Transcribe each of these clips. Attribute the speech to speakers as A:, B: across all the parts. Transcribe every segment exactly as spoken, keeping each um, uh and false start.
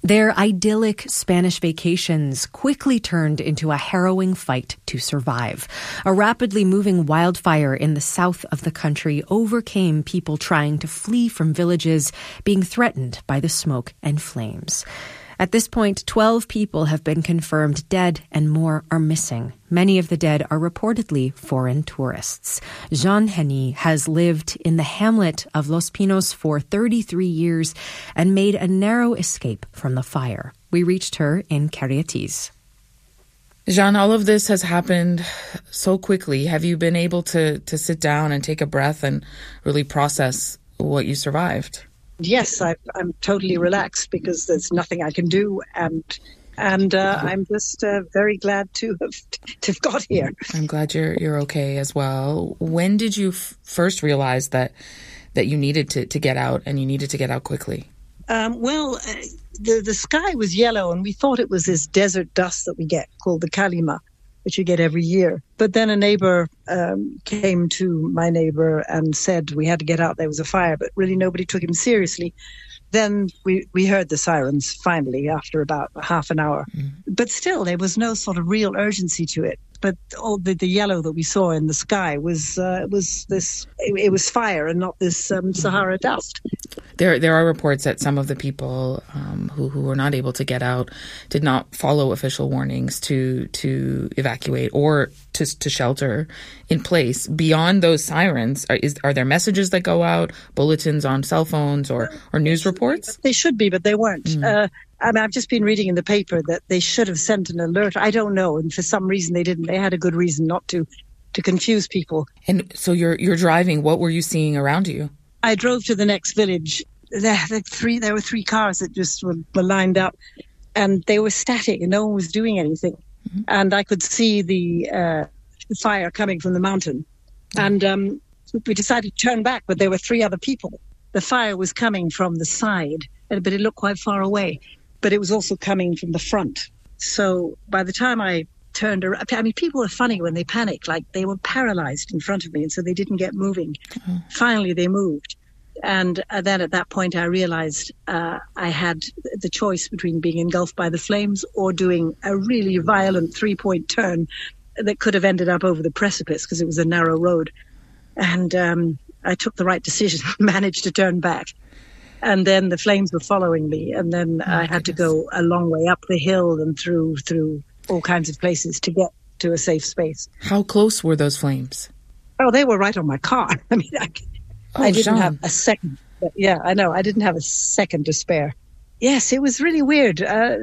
A: Their idyllic Spanish vacations quickly turned into a harrowing fight to survive. A rapidly moving wildfire in the south of the country overcame people trying to flee from villages being threatened by the smoke and flames. At this point, twelve people have been confirmed dead and more are missing. Many of the dead are reportedly foreign tourists. Jean Henny has lived in the hamlet of Los Pinos for thirty-three years and made a narrow escape from the fire. We reached her in Carriatis.
B: Jean, all of this has happened so quickly. Have you been able to, to sit down and take a breath and really process what you survived?
C: Yes, I, I'm totally relaxed because there's nothing I can do, and and uh, I'm just uh, very glad to have to have got here.
B: I'm glad you're you're okay as well. When did you f- first realize that that you needed to, to get out and you needed to get out quickly?
C: Um, well, uh, the the sky was yellow, and we thought it was this desert dust that we get called the calima, which you get every year. But then a neighbor um, came to my neighbor and said we had to get out. There was a fire, but really nobody took him seriously. Then we, we heard the sirens finally after about half an hour. Mm. But still, there was no sort of real urgency to it. But all the, the yellow that we saw in the sky was uh, was this. It, it was fire and not this um, Sahara dust.
B: There, there are reports that some of the people um, who who were not able to get out did not follow official warnings to to evacuate or to to shelter in place. Beyond those sirens, are, is, are there messages that go out, bulletins on cell phones, or or news reports?
C: They should be, but they weren't. Mm. Uh, I mean, I've just been reading in the paper that they should have sent an alert. I don't know, and for some reason they didn't. They had a good reason not to, to confuse people.
B: And so you're you're driving. What were you seeing around you?
C: I drove to the next village. There, there, three, there were three cars that just were, were lined up, and they were static, and no one was doing anything. Mm-hmm. And I could see the, uh, the fire coming from the mountain. Mm-hmm. And um, we decided to turn back, but there were three other people. The fire was coming from the side, but it looked quite far away. But it was also coming from the front. So by the time I turned around, I mean, people are funny when they panic, like they were paralyzed in front of me, and so they didn't get moving. Mm-hmm. Finally, they moved. And uh, then at that point, I realized uh, I had the choice between being engulfed by the flames or doing a really violent three-point turn that could have ended up over the precipice because it was a narrow road. And um, I took the right decision, managed to turn back. And then the flames were following me. And then oh, I had goodness. to go a long way up the hill and through through all kinds of places to get to a safe space.
B: How close were those flames?
C: Oh, they were right on my car. I mean, I, oh, I didn't Jean. have a second. Yeah, I know. I didn't have a second to spare. Yes, it was really weird. Uh,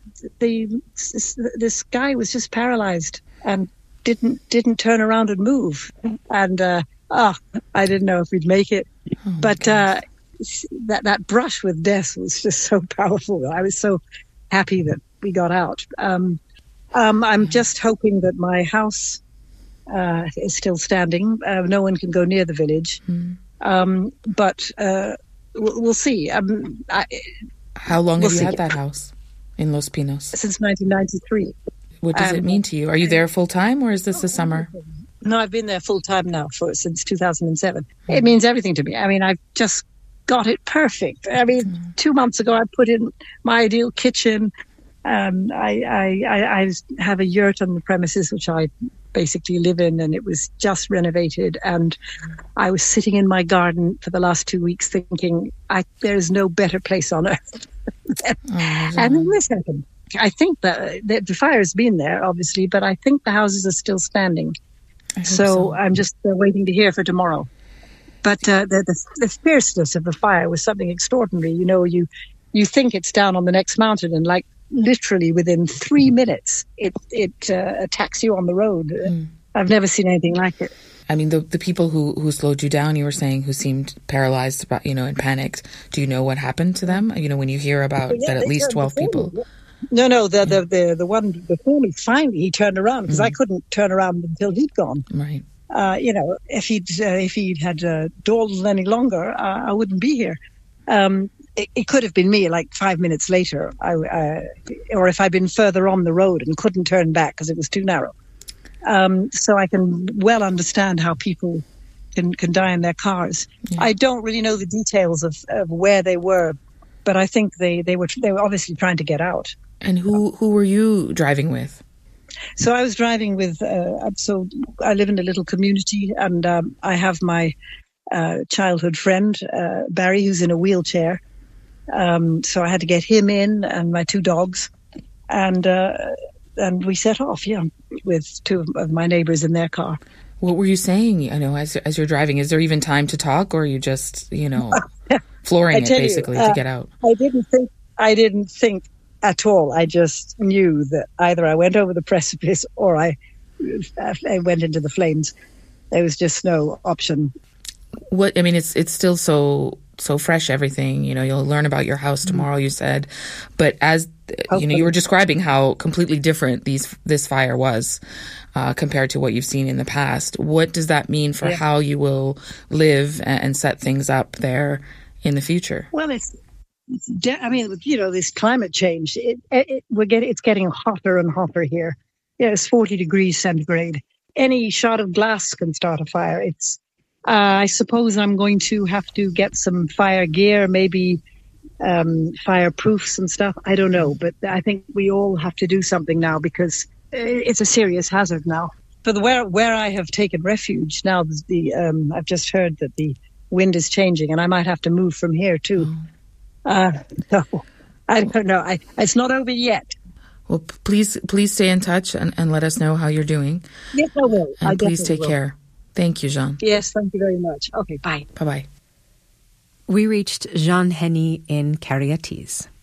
C: the the sky was just paralyzed and didn't didn't turn around and move. And uh, oh, I didn't know if we'd make it. Oh, but uh, that that brush with death was just so powerful. I was so happy that we got out. Um, um, I'm just hoping that my house uh, is still standing. Uh, no one can go near the village. Mm. Um, but uh, we'll, we'll see. Um, I,
B: How long
C: we'll
B: have you
C: see.
B: had that house in Los Pinos?
C: Since nineteen ninety-three.
B: What does um, it mean to you? Are you there full time, or is this the summer?
C: No, I've been there full time now for since two thousand seven. Mm. It means everything to me. I mean, I've just got it perfect. I mean, mm. two months ago, I put in my ideal kitchen. Um, I, I, I, I have a yurt on the premises, which I basically live in, and it was just renovated. And I was sitting in my garden for the last two weeks thinking, I, there's no better place on earth. oh, and then this happened. I think that the, the fire has been there, obviously, but I think the houses are still standing. So, so I'm just uh, waiting to hear for tomorrow. But uh, the, the, the fierceness of the fire was something extraordinary. You know, you you think it's down on the next mountain, and like literally within three minutes, it it uh, attacks you on the road. Mm. I've never seen anything like it.
B: I mean, the the people who, who slowed you down, you were saying, who seemed paralyzed, you know, and panicked. Do you know what happened to them? You know, when you hear about yeah, that at least twelve people.
C: Me. No, no, the, the the the one before me, finally he turned around because mm. I couldn't turn around until he'd gone.
B: Right.
C: Uh, you know, if he'd uh, if he'd had uh, dawdled any longer, uh, I wouldn't be here. Um, it, it could have been me. Like five minutes later, I, uh, or if I'd been further on the road and couldn't turn back because it was too narrow. Um, so I can well understand how people can can die in their cars. Yeah. I don't really know the details of, of where they were but I think they, they were they were obviously trying to get out.
B: And who who were you driving with?
C: So I was driving with. Uh, so I live in a little community, and um, I have my uh, childhood friend uh, Barry, who's in a wheelchair. Um, so I had to get him in, and my two dogs, and uh, and we set off. Yeah, with two of my neighbors in their car.
B: What were you saying? I know as as you're driving, is there even time to talk, or are you just you know flooring it basically
C: you, uh,
B: to get out?
C: I didn't think. I didn't think at all. I just knew that either I went over the precipice or I, I went into the flames. There was just no option.
B: What I mean, it's it's still so so fresh. Everything you know, you'll learn about your house tomorrow. You said, but as Hopefully. you know, you were describing how completely different these this fire was uh, compared to what you've seen in the past. What does that mean for yeah. how you will live and, and set things up there in the future?
C: Well, it's. I mean, you know, this climate change, it, it, we're getting, it's getting hotter and hotter here. Yeah, it's forty degrees centigrade. Any shot of glass can start a fire. It's, uh, I suppose I'm going to have to get some fire gear, maybe um, fireproofs and stuff. I don't know, but I think we all have to do something now because it's a serious hazard now. For the where where I have taken refuge now, the um, I've just heard that the wind is changing, and I might have to move from here too. Mm. Uh, no, I don't know. I, it's not over yet.
B: Well, p- please, please stay in touch and, and let us know how you're doing.
C: Yes, I will.
B: And
C: I
B: please take
C: will.
B: care. Thank you, Jeanne.
C: Yes, thank you very much. Okay, bye.
B: Bye-bye.
A: We reached Jeanne Henny in Carriatis.